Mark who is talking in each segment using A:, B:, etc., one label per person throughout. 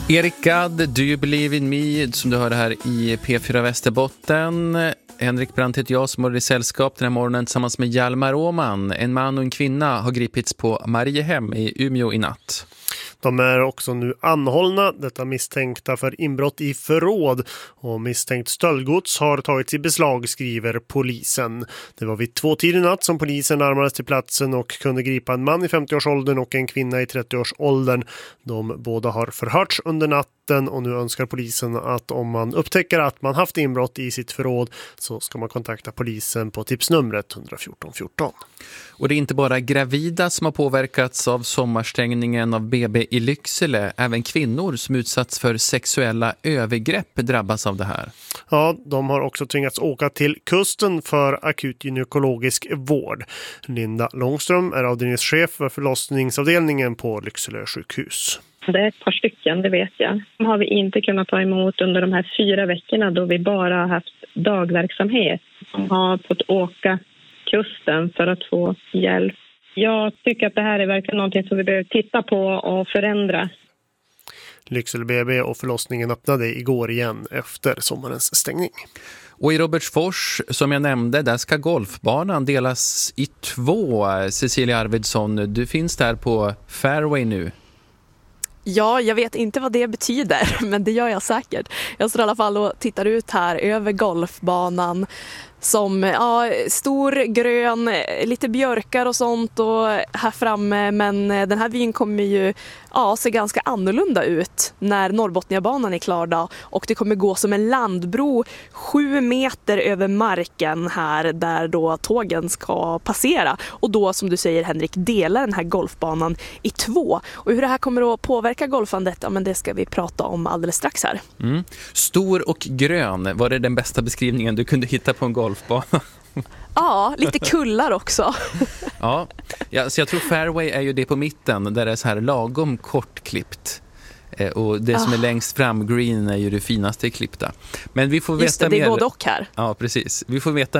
A: Erik Gadd, Do You Believe In Me, som du hörde här i P4 Västerbotten. Henrik Brandt heter jag som har i sällskap den här morgonen tillsammans med Hjalmar Åman. En man och en kvinna har gripits på Mariehem i Umeå i natt.
B: De är också nu anhållna, detta misstänkta för inbrott i förråd, och misstänkt stöldgods har tagits i beslag, skriver polisen. Det var vid 2-tiden natt som polisen närmades till platsen och kunde gripa en man i 50-årsåldern och en kvinna i 30-årsåldern. De båda har förhörts under natten och nu önskar polisen att om man upptäcker att man haft inbrott i sitt förråd så ska man kontakta polisen på tipsnumret 114 14.
A: Och det är inte bara gravida som har påverkats av sommarstängningen av BB i Lycksele. Även kvinnor som utsatts för sexuella övergrepp drabbas av det här.
B: Ja, de har också tvingats åka till kusten för akut gynekologisk vård. Linda Långström är avdelningschef för förlossningsavdelningen på Lycksele sjukhus.
C: Det är ett par stycken, det vet jag. De har vi inte kunnat ta emot under de här 4 veckorna då vi bara har haft dagverksamhet. De har fått åka kusten för att få hjälp. Jag tycker att det här är verkligen någonting som vi behöver titta på och förändra.
B: Lycksele BB och förlossningen öppnade igår igen efter sommarens stängning.
A: Och i Robertsfors, som jag nämnde, där ska golfbanan delas i 2. Cecilia Arvidsson, du finns där på Fairway nu.
D: Ja, jag vet inte vad det betyder, men det gör jag säkert. Jag står i alla fall och tittar ut här över golfbanan som stor, grön, lite björkar och sånt och här framme. Men den här vyn kommer ju se ganska annorlunda ut när Norrbotniabanan är klar då. Och det kommer gå som en landbro 7 meter över marken här där då tågen ska passera. Och då, som du säger Henrik, dela den här golfbanan i 2. Och hur det här kommer att påverka golfandet, men det ska vi prata om alldeles strax här.
A: Mm. Stor och grön, var det den bästa beskrivningen du kunde hitta på en golfbana?
D: Ja, lite kullar också.
A: Ja, så jag tror fairway är ju det på mitten där det är så här lagom kortklippt. Och det som är längst fram, green, är ju det finaste klippta. Men vi får veta
D: det är
A: mer.
D: både och här.
A: Ja, precis. Vi får veta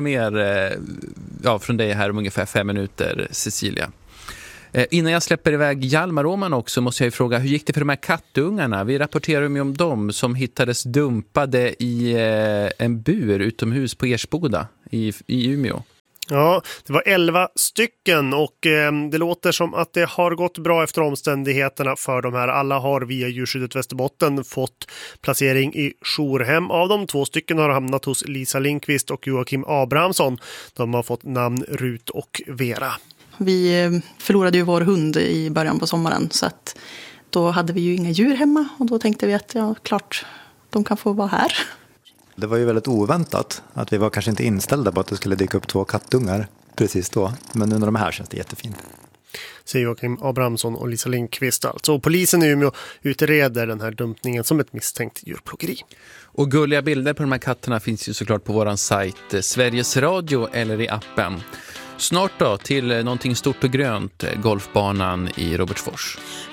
A: mer från dig här om ungefär 5 minuter, Cecilia. Innan jag släpper iväg Hjalmar Åman också måste jag ju fråga, hur gick det för de här kattungarna? Vi rapporterar ju om dem som hittades dumpade i en bur utomhus på Ersboda i Umeå.
B: Ja, det var 11 stycken och det låter som att det har gått bra efter omständigheterna för de här. Alla har via Djurskyddet Västerbotten fått placering i jourhem. Av de 2 stycken har hamnat hos Lisa Lindqvist och Joakim Abrahamsson. De har fått namn Rut och Vera.
E: Vi förlorade ju vår hund i början på sommaren så att då hade vi ju inga djur hemma och då tänkte vi att klart, de kan få vara här.
F: Det var ju väldigt oväntat att vi var kanske inte inställda på att det skulle dyka upp 2 kattungar precis då. Men nu när de är här känns det jättefint.
B: Säger Joakim Abrahamsson och Lisa Lindqvist alltså. Polisen i Umeå utreder den här dumpningen som ett misstänkt djurplågeri.
A: Och gulliga bilder på de här katterna finns ju såklart på våran sajt Sveriges Radio eller i appen. Snart då till någonting stort och grönt, golfbanan i Robertsfors.